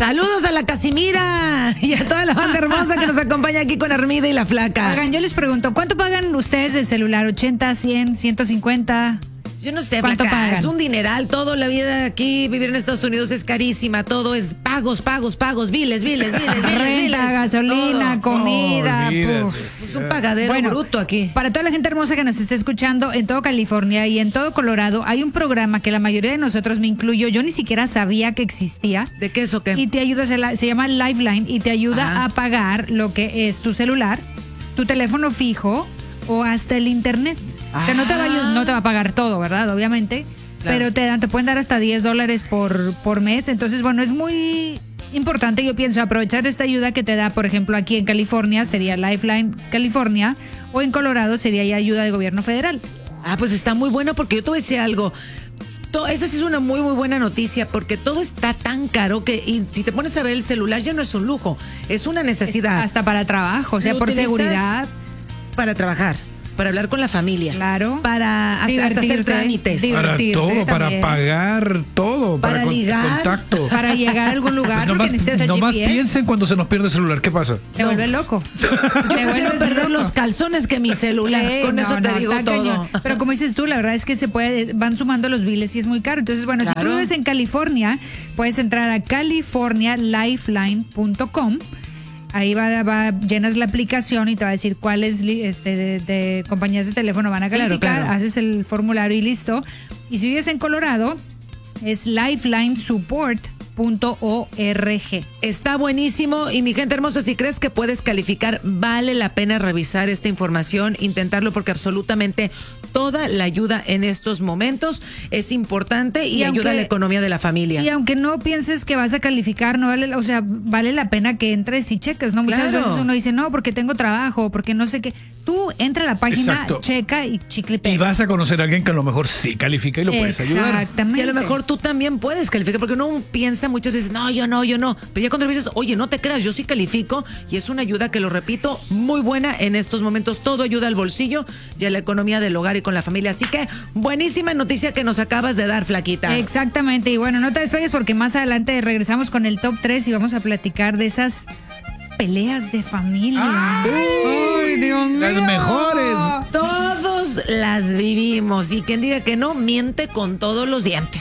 Saludos a la Casimira y a toda la banda hermosa que nos acompaña aquí con Armida y la Flaca. Oigan, yo les pregunto, ¿cuánto pagan ustedes de celular? ¿80, 100, 150? Yo no sé, ¿Cuánto Flaca, pagan? es un dineral. Toda la vida aquí, vivir en Estados Unidos es carísima. Todo es pagos, biles. Renta, gasolina, todo. comida. Olvídate. Es un pagadero bruto aquí. Para toda la gente hermosa que nos esté escuchando en todo California y en todo Colorado, hay un programa que la mayoría de nosotros, me incluyo, yo ni siquiera sabía que existía. ¿De qué es o qué? Y te ayuda, se llama Lifeline y te ayuda Ajá. a pagar lo que es tu celular, tu teléfono fijo o hasta el internet. O sea, no te va a pagar todo, ¿verdad? Obviamente. Claro. Pero te pueden dar hasta $10 por mes. Entonces, bueno, es muy importante, yo pienso, aprovechar esta ayuda que te da, por ejemplo, aquí en California sería Lifeline California o en Colorado sería ya ayuda del gobierno federal. Ah, pues está muy bueno porque yo te voy a decir algo. Esa sí es una muy buena noticia porque todo está tan caro que y si te pones a ver el celular ya no es un lujo, es una necesidad. Hasta para trabajo, o sea, Lo por utilizas seguridad. Para trabajar, para hablar con la familia. Claro. Para hasta hacer Divertirte, trámites. Para divertirte todo, para también. pagar todo, Para ligar, contacto. Para llegar a algún lugar, Pues porque nomás necesitas el nomás GPS. piensen cuando se nos pierde el celular, ¿qué pasa? Te vuelve loco. Te Quiero vuelves perder loco. los calzones que mi celular. Sí, Con eso te no, digo está todo. cañón. Pero como dices tú, la verdad es que van sumando los biles y es muy caro. Entonces, bueno, si tú Claro. vives en California, puedes entrar a californialifeline.com. Ahí llenas la aplicación y te va a decir cuáles de compañías de teléfono van a Claro, calificar. claro. Haces el formulario y listo. Y si vives en Colorado, es lifelinesupport.org. Está buenísimo y mi gente hermosa, si crees que puedes calificar, vale la pena revisar esta información, intentarlo porque absolutamente toda la ayuda en estos momentos es importante y ayuda a la economía de la familia. Y aunque no pienses que vas a calificar, no vale, o sea, vale la pena que entres y cheques, ¿no? Muchas Claro. veces uno dice, no, porque tengo trabajo, porque no sé qué. Tú entra a la página, Exacto. checa y chicle y pega. Y vas a conocer a alguien que a lo mejor sí califica y lo puedes ayudar. Exactamente. Y a lo mejor tú también puedes calificar, porque uno piensa muchas veces, no, yo no. Pero ya cuando dices, oye, no te creas, yo sí califico, y es una ayuda que, lo repito, muy buena en estos momentos. Todo ayuda al bolsillo y a la economía del hogar y con la familia. Así que, buenísima noticia que nos acabas de dar, Flaquita. Exactamente. Y bueno, no te despegues porque más adelante regresamos con el top 3 y vamos a platicar de esas peleas de familia. ¡Ay, Dios mío! Las mejores. Todos las vivimos, y quien diga que no, miente con todos los dientes.